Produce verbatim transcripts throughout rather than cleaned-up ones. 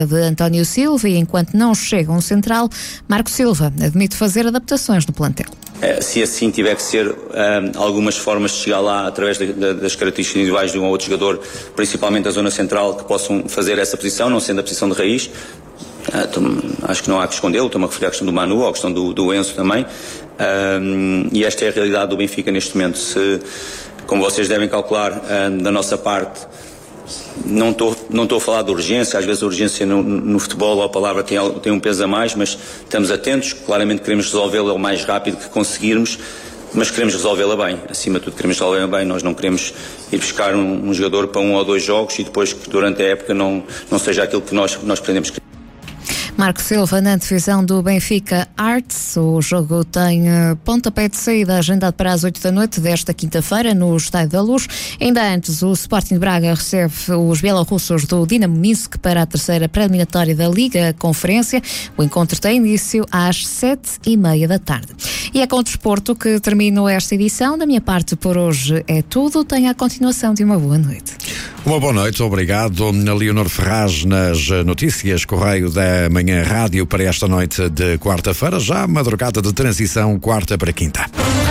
de António Silva e enquanto não chega um central, Marco Silva admite fazer adaptações no plantel. Se assim tiver que ser, um, algumas formas de chegar lá através de, de, das características individuais de um ou outro jogador, principalmente da zona central, que possam fazer essa posição, não sendo a posição de raiz. Uh, tô, acho que não há que escondê-lo, estou-me a referir à questão do Manu, à questão do, do Enzo também. Um, e esta é a realidade do Benfica neste momento. Se, como vocês devem calcular, uh, da nossa parte, Não estou não estou a falar de urgência, às vezes a urgência no, no futebol, a palavra tem, tem um peso a mais, mas estamos atentos, claramente queremos resolvê-la o mais rápido que conseguirmos, mas queremos resolvê-la bem, acima de tudo queremos resolvê-la bem, nós não queremos ir buscar um, um jogador para um ou dois jogos e depois que durante a época não, não seja aquilo que nós, nós pretendemos. Marco Silva na divisão do Benfica Arts. O jogo tem uh, pontapé de saída agendado para as oito da noite desta quinta-feira no Estádio da Luz. Ainda antes, o Sporting de Braga recebe os bielorrussos do Dinamo Minsk para a terceira pré-eliminatória da Liga Conferência. O encontro tem início às sete e meia da tarde. E é com o desporto que termino esta edição. Da minha parte, por hoje é tudo. Tenha a continuação de uma boa noite. Uma boa noite, obrigado. Leonor Ferraz nas notícias, Correio da Manhã Rádio para esta noite de quarta-feira, já madrugada de transição, quarta para quinta.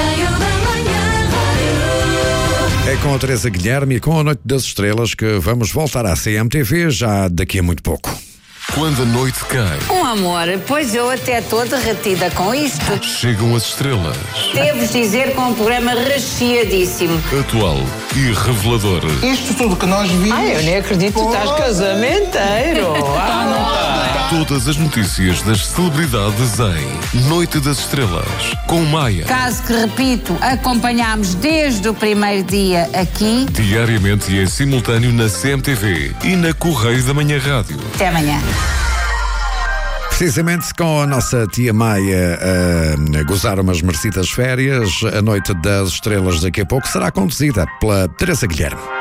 É com a Teresa Guilherme e com a Noite das Estrelas que vamos voltar à C M T V já daqui a muito pouco. Quando a noite cai. Um amor, pois eu até estou derretida com isto. Chegam as estrelas. Devo dizer com um programa recheadíssimo. Atual e revelador. Isto tudo que nós vimos. Ai, eu nem acredito que estás casamenteiro. Ah, não está. Todas as notícias das celebridades em Noite das Estrelas, com Maia. Caso que, repito, acompanhámos desde o primeiro dia aqui. Diariamente e em simultâneo na C M T V e na Correio da Manhã Rádio. Até amanhã. Precisamente com a nossa tia Maia a gozar umas merecidas férias, a Noite das Estrelas daqui a pouco será conduzida pela Teresa Guilherme.